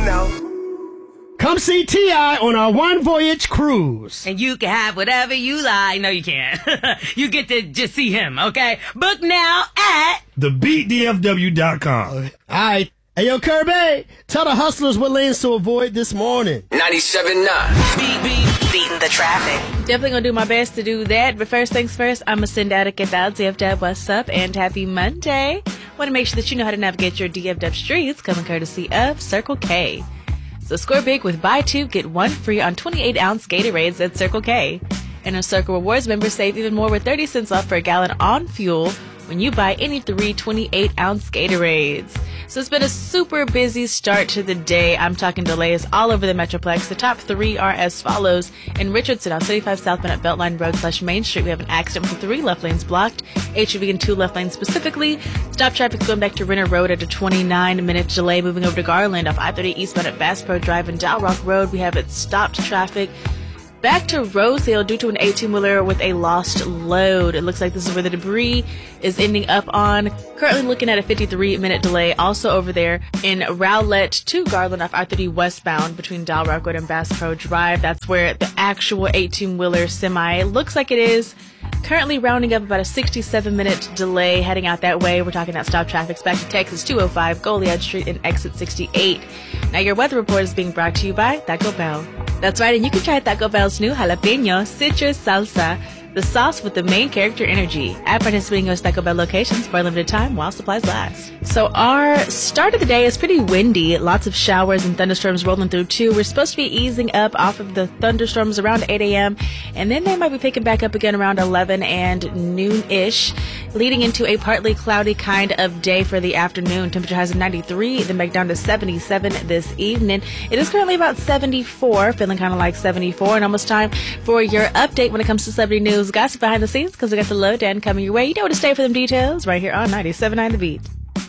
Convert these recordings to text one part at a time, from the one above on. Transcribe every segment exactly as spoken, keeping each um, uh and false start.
know. Come see T I on our one voyage cruise. And you can have whatever you like. No, you can't. You get to just see him, okay? Book now at the beat D F W dot com. All right. Hey, yo, Kirby, tell the hustlers what lanes to avoid this morning. ninety-seven point nine. Beat, beat, beating the traffic. Definitely gonna do my best to do that. But first things first, I'm gonna send out a get out D F W. What's up? And happy Monday. Want to make sure that you know how to navigate your D F W streets, coming courtesy of Circle K. So score big with buy two, get one free on twenty-eight ounce Gatorades at Circle K. And our Circle Rewards members save even more with thirty cents off per gallon on fuel when you buy any three twenty-eight ounce Gatorades. So it's been a super busy start to the day. I'm talking delays all over the Metroplex. The top three are as follows. In Richardson, on seventy-five southbound at Beltline Road slash Main Street, we have an accident with three left lanes blocked. H U V in two left lanes specifically. Stop traffic going back to Renner Road at a twenty-nine minute delay. Moving over to Garland off I thirty eastbound at Bass Pro Drive and Dow Rock Road, we have it stopped traffic. Back to Rose Hill due to an eighteen-wheeler with a lost load. It looks like this is where the debris is ending up on. Currently looking at a fifty-three minute delay. Also over there in Rowlett to Garland off I thirty westbound between Dow Rock Road and Bass Pro Drive. That's where the actual eighteen-wheeler semi looks like it is. Currently rounding up about a sixty-seven minute delay heading out that way. We're talking about stop traffic back to Texas two oh five Goliad Street and exit sixty-eight. Now your weather report is being brought to you by Taco Bell. That's right, and you can try Taco Bell's new jalapeno citrus salsa, the sauce with the main character energy, at participating U S Taco Bell locations for a limited time while supplies last. So our start of the day is pretty windy. Lots of showers and thunderstorms rolling through too. We're supposed to be easing up off of the thunderstorms around eight a.m. and then they might be picking back up again around eleven and noon-ish, leading into a partly cloudy kind of day for the afternoon. Temperature highs of ninety-three, then back down to seventy-seven this evening. It is currently about seventy-four, feeling kind of like seventy-four, and almost time for your update when it comes to celebrity news, gossip behind the scenes, because we got the lowdown coming your way. You know where to stay for them details right here on ninety-seven point nine The Beat.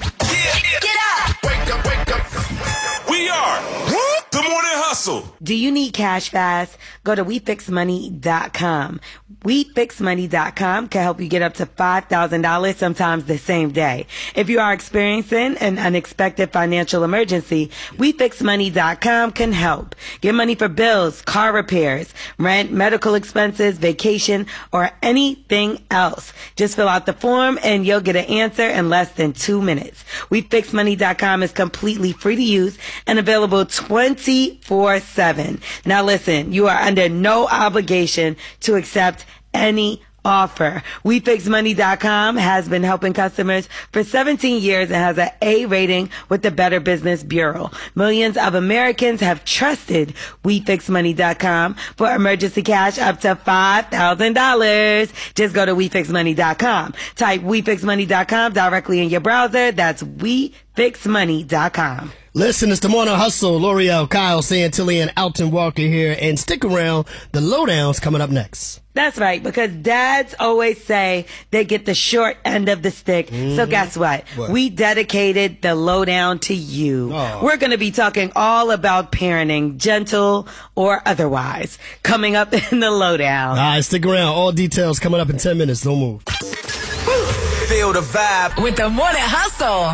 Get up! Wake up, wake up. We are the Morning Hustle. Do you need cash fast? Go to we fix money dot com. we fix money dot com can help you get up to five thousand dollars sometimes the same day. If you are experiencing an unexpected financial emergency, we fix money dot com can help. Get money for bills, car repairs, rent, medical expenses, vacation, or anything else. Just fill out the form and you'll get an answer in less than two minutes. we fix money dot com is completely free to use and available twenty-four seven. Now listen, you are under no obligation to accept any offer. we fix money dot com has been helping customers for seventeen years and has an A rating with the Better Business Bureau. Millions of Americans have trusted we fix money dot com for emergency cash up to five thousand dollars. Just go to we fix money dot com. Type we fix money dot com directly in your browser. That's we fix money dot com. Listen, it's the Morning Hustle. L'Oreal, Kyle, Santilli, and Alton Walker here. And stick around. The lowdown's coming up next. That's right, because dads always say they get the short end of the stick. Mm-hmm. So guess what? What? We dedicated the lowdown to you. Oh. We're going to be talking all about parenting, gentle or otherwise, coming up in the lowdown. All right, stick around. All details coming up in ten minutes. Don't move. Feel the vibe With the Morning Hustle.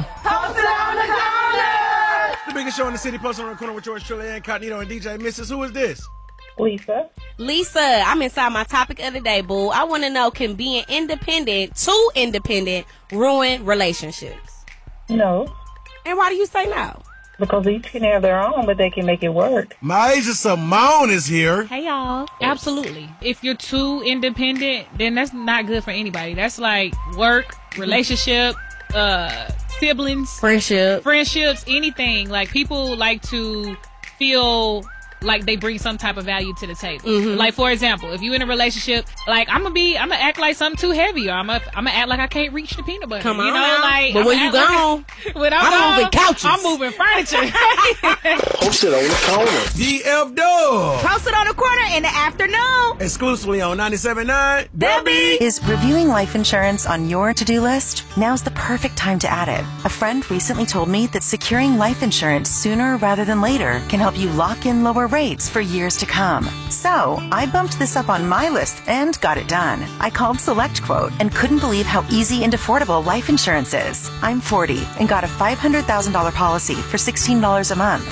The biggest show in the city, posted on the corner with George Trilly, Incognito, and D J Missus. Who is this? Lisa. Lisa, I'm inside my topic of the day, boo. I want to know, can being independent, too independent, ruin relationships? No, And why do you say no? because each can have their own, but they can make it work. Maisha Simone is here. Hey, y'all. Absolutely. If you're too independent, then that's not good for anybody. That's like work, relationship, uh, siblings, Friendship. friendships, anything. Like, people like to feel like they bring some type of value to the table. Mhm. Like, for example, if you in a relationship, like, I'm gonna be, I'm gonna act like something too heavy, or I'm gonna, I'm gonna act like I can't reach the peanut butter. Come you on know, now. like. But I'ma when you act like- gone, when I'm, I'm gone, moving couches. I'm moving furniture. posted on the corner. D F Dub. Posted on the corner in the afternoon. Exclusively on ninety-seven point nine The Beat. Is reviewing life insurance on your to-do list? Now's the perfect time to add it. A friend recently told me that securing life insurance sooner rather than later can help you lock in lower rates for years to come. So I bumped this up on my list and got it done. I called SelectQuote and couldn't believe how easy and affordable life insurance is. I'm forty and got a five hundred thousand dollars policy for sixteen dollars a month. My husband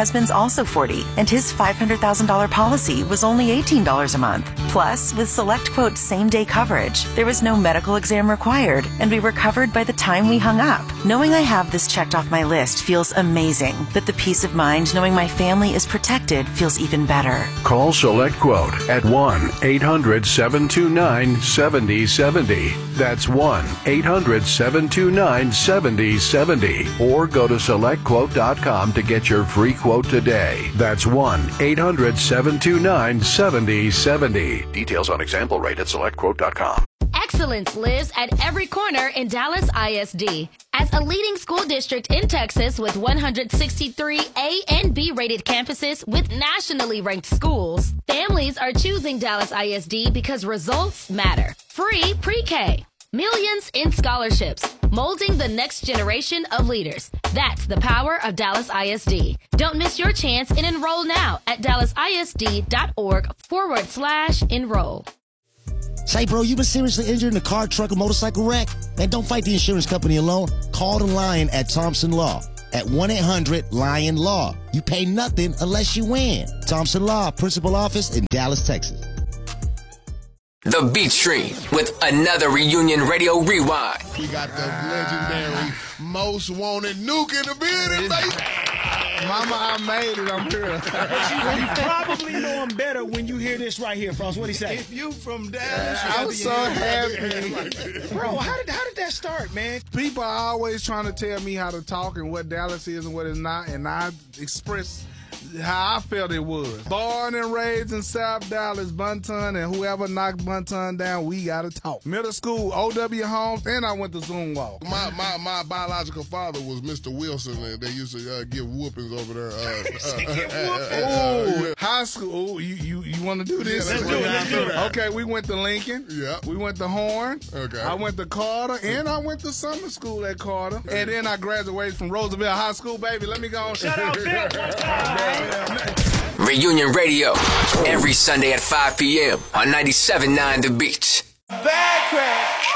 husband's also forty, and his five hundred thousand dollars policy was only eighteen dollars a month. Plus, with SelectQuote same-day coverage, there was no medical exam required, and we were covered by the time we hung up. Knowing I have this checked off my list feels amazing, but the peace of mind knowing my family is protected feels even better. Call SelectQuote at one eight hundred seven two nine seven zero seven zero. That's one eight hundred seven two nine seven zero seven zero. Or go to select quote dot com to get your free quote today. That's one eight hundred seven two nine seven zero seven zero. Details on example rate at select quote dot com. Excellence lives at every corner in Dallas I S D. As a leading school district in Texas with one hundred sixty-three A and B rated campuses with nationally ranked schools, families are choosing Dallas I S D because results matter. Free pre-K. Millions in scholarships, molding the next generation of leaders. That's the power of Dallas I S D. Don't miss your chance and enroll now at dallasisd.org forward slash enroll. Say, bro, you been seriously injured in a car, truck, or motorcycle wreck? Man, don't fight the insurance company alone. Call the Lion at Thompson Law at one eight hundred Lion Law. You pay nothing unless you win. Thompson Law, principal office in Dallas, Texas. The Beat Street with another Reunion Radio Rewind. We got the legendary Most Wanted Nuke in the building, baby. Mama, I made it. I'm here. You probably know him better when you hear this right here, Frost. What'd he say? If you from Dallas, you I'm so happy. happy. Bro, how did, how did that start, man? People are always trying to tell me how to talk and what Dallas is and what it's not, and I express how I felt it was. Born and raised in South Dallas, Bunton, and whoever knocked Bunton down, we gotta talk. Middle school, O W Holmes, and I went to Zumwalt. My, my my biological father was Mister Wilson, and they used to uh, give whoopings over there. Uh, Oh, high school. Ooh, you you you want to do this? Yeah, let's do it. Let's do it. Okay, we went to Lincoln. Yeah. We went to Horn. Okay. I went to Carter, and I went to summer school at Carter, and then I graduated from Roosevelt High School. Baby, let me go on. Shout out Bill one time. Reunion Radio, every Sunday at five p.m. on ninety-seven point nine The Beat. Bad crap.